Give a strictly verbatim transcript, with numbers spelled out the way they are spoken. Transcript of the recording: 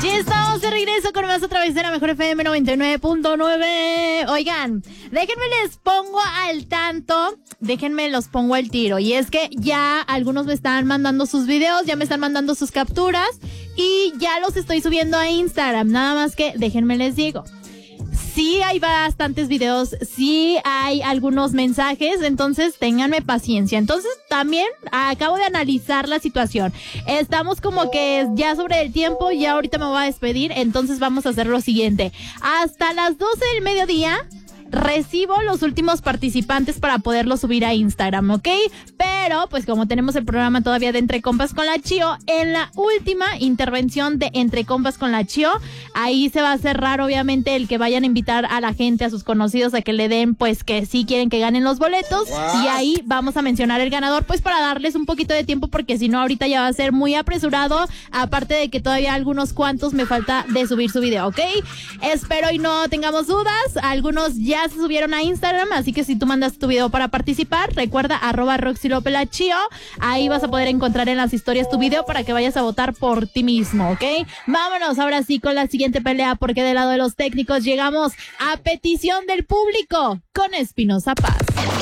Ya estamos de regreso con más otra vez de la Mejor F M noventa y nueve punto nueve. Oigan, déjenme les pongo al tanto, déjenme los pongo al tiro. Y es que ya algunos me están mandando sus videos, ya me están mandando sus capturas y ya los estoy subiendo a Instagram. Nada más que déjenme les digo. Sí hay bastantes videos, sí hay algunos mensajes, entonces ténganme paciencia. Entonces también acabo de analizar la situación. Estamos como que ya sobre el tiempo, ya ahorita me voy a despedir, entonces vamos a hacer lo siguiente. Hasta las doce del mediodía recibo los últimos participantes para poderlo subir a Instagram, ¿ok? Pero, pues como tenemos el programa todavía de Entre Compas con la Chio, en la última intervención de Entre Compas con la Chio, ahí se va a cerrar obviamente el que vayan a invitar a la gente, a sus conocidos, a que le den, pues que sí quieren que ganen los boletos. What? Y ahí vamos a mencionar el ganador, pues para darles un poquito de tiempo, porque si no ahorita ya va a ser muy apresurado, aparte de que todavía algunos cuantos me falta de subir su video, ¿ok? Espero y no tengamos dudas, algunos ya se subieron a Instagram, así que si tú mandas tu video para participar, recuerda arroba Roxy López la Chio, ahí vas a poder encontrar en las historias tu video para que vayas a votar por ti mismo, ¿ok? Vámonos ahora sí con la siguiente pelea, porque del lado de los técnicos llegamos a petición del público con Espinosa Paz.